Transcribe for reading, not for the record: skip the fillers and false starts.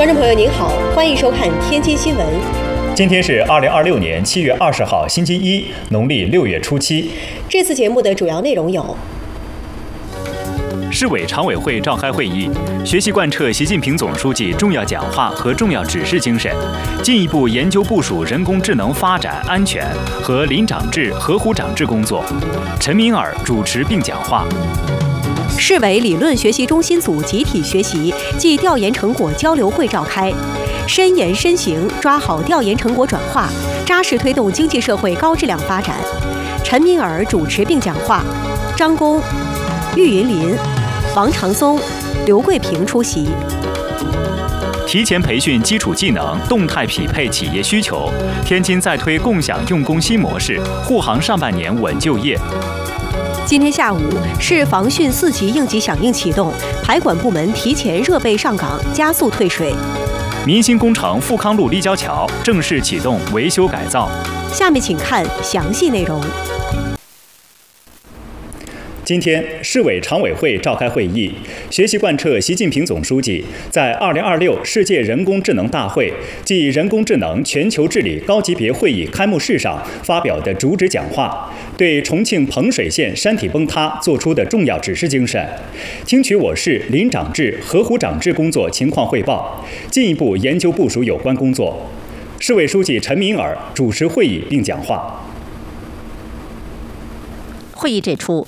观众朋友您好，欢迎收看天津新闻。 今天是2026年7月20号，星期一，农历6月初7。 这次节目的主要内容有： 市委常委会召开会议，学习贯彻习近平总书记重要讲话和重要指示精神，进一步研究部署人工智能发展、安全和临长制、合乎长制工作。陈敏尔主持并讲话。 市委理论学习中心组集体学习暨调研成果交流会召开，深研深行，抓好调研成果转化，扎实推动经济社会高质量发展。陈敏尔主持并讲话，张工、郁云林、王长松、刘桂平出席。 提前培训基础技能，动态匹配企业需求。天津再推共享用工新模式，护航上半年稳就业。 今天下午，市防汛4级应急响应启动，排管部门提前热备上岗，加速退水。 民心工程富康路立交桥正式启动维修改造。 下面请看详细内容。 今天，市委常委会召开会议，学习贯彻习近平总书记在2026世界人工智能大会暨人工智能全球治理高级别会议开幕式上发表的主旨讲话，对重庆彭水县山体崩塌作出的重要指示精神，听取我市临长制、合乎长制工作情况汇报，进一步研究部署有关工作。市委书记陈敏尔主持会议并讲话。 会议指出，